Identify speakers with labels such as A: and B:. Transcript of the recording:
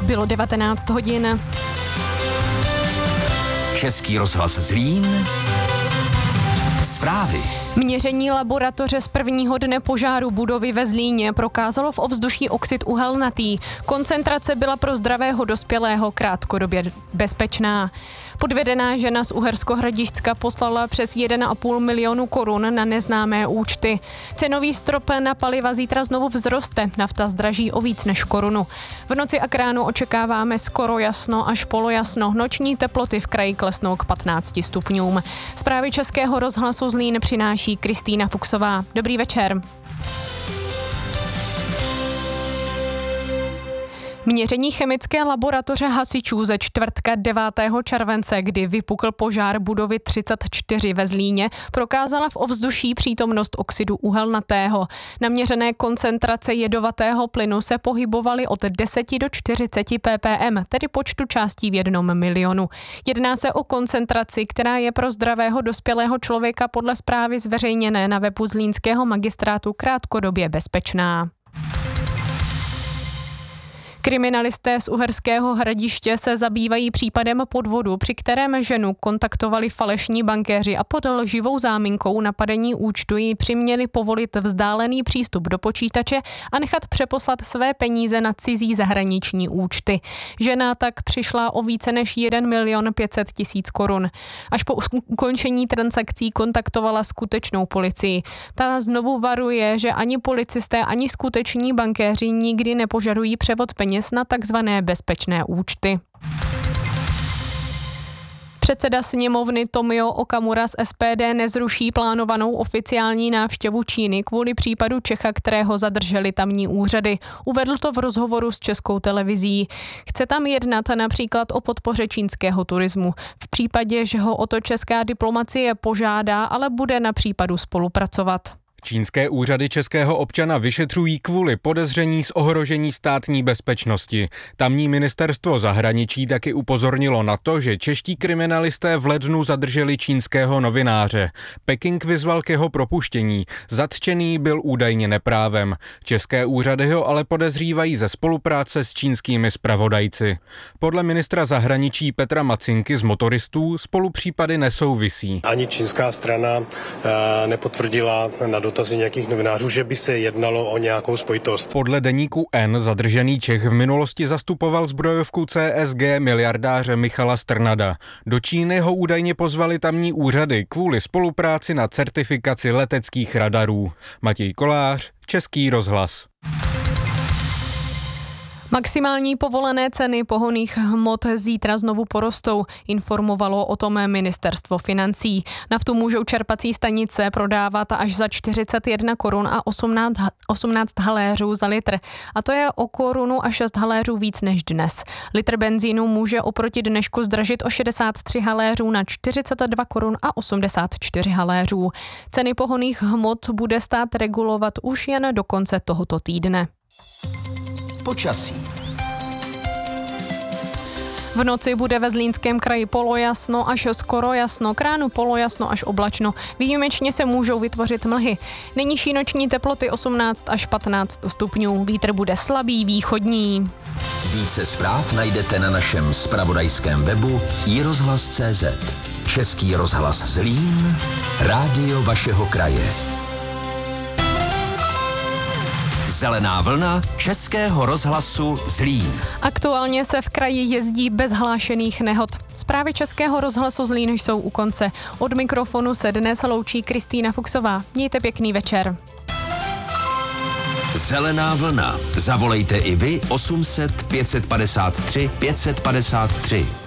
A: bylo 19 hodin.
B: Český rozhlas Zlín. Zprávy.
A: Měření laboratoře z prvního dne požáru budovy ve Zlíně prokázalo v ovzduší oxid uhelnatý. Koncentrace byla pro zdravého dospělého krátkodobě bezpečná. Podvedená žena z Uherskohradišťska poslala přes 1,5 milionu korun na neznámé účty. Cenový strop na paliva zítra znovu vzroste, nafta zdraží o víc než korunu. V noci a k ránu očekáváme skoro jasno až polojasno. Noční teploty v kraji klesnou k 15 stupňům. Zprávy Českého rozhlasu Zlín přináší Kristýna Fuchsová. Dobrý večer. Měření chemické laboratoře hasičů ze čtvrtka 9. července, kdy vypukl požár budovy 34 ve Zlíně, prokázala v ovzduší přítomnost oxidu uhelnatého. Naměřené koncentrace jedovatého plynu se pohybovaly od 10 do 40 ppm, tedy počtu částí v 1 milionu. Jedná se o koncentraci, která je pro zdravého dospělého člověka podle zprávy zveřejněné na webu Zlínského magistrátu krátkodobě bezpečná. Kriminalisté z Uherského Hradiště se zabývají případem podvodu, při kterém ženu kontaktovali falešní bankéři a pod lživou záminkou napadení účtu jí přiměli povolit vzdálený přístup do počítače a nechat přeposlat své peníze na cizí zahraniční účty. Žena tak přišla o více než 1 500 000 korun. Až po ukončení transakcí kontaktovala skutečnou policii. Ta znovu varuje, že ani policisté, ani skuteční bankéři nikdy nepožadují převod peněz na takzvané bezpečné účty. Předseda sněmovny Tomio Okamura z SPD nezruší plánovanou oficiální návštěvu Číny kvůli případu Čecha, kterého zadrželi tamní úřady. Uvedl to v rozhovoru s Českou televizí. Chce tam jednat například o podpoře čínského turismu. V případě, že ho o to česká diplomacie požádá, ale bude na případu spolupracovat.
C: Čínské úřady českého občana vyšetřují kvůli podezření z ohrožení státní bezpečnosti. Tamní ministerstvo zahraničí taky upozornilo na to, že čeští kriminalisté v lednu zadrželi čínského novináře. Peking vyzval k jeho propuštění. Zatčený byl údajně neprávem. České úřady ho ale podezřívají ze spolupráce s čínskými zpravodajci. Podle ministra zahraničí Petra Macinky z Motoristů spolu případy nesouvisí.
D: Ani čínská strana nepotvrdila na dotazy nějakých novinářů, že by se jednalo o nějakou spojitost.
C: Podle deníku N zadržený Čech v minulosti zastupoval zbrojovku CSG miliardáře Michala Strnada. Do Číny ho údajně pozvali tamní úřady kvůli spolupráci na certifikaci leteckých radarů. Matěj Kolář, Český rozhlas.
A: Maximální povolené ceny pohonných hmot zítra znovu porostou, informovalo o tom ministerstvo financí. Naftu můžou čerpací stanice prodávat až za 41 korun a 18 haléřů za litr. A to je o korunu a 6 haléřů víc než dnes. Litr benzínu může oproti dnešku zdražit o 63 haléřů na 42 korun a 84 haléřů. Ceny pohonných hmot bude stát regulovat už jen do konce tohoto týdne.
B: Počasí.
A: V noci bude ve Zlínském kraji polojasno až skoro jasno, k ránu polojasno až oblačno. Výjimečně se můžou vytvořit mlhy. Nejnižší noční teploty 18 až 15 stupňů. Vítr bude slabý východní.
B: Více zpráv najdete na našem zpravodajském webu iRozhlas.cz. Český rozhlas Zlín, rádio vašeho kraje. Zelená vlna Českého rozhlasu Zlín.
A: Aktuálně se v kraji jezdí bez hlášených nehod. Zprávy Českého rozhlasu Zlín jsou u konce. Od mikrofonu se dnes loučí Kristýna Fuchsová. Mějte pěkný večer.
B: Zelená vlna. Zavolejte i vy 800 553 553.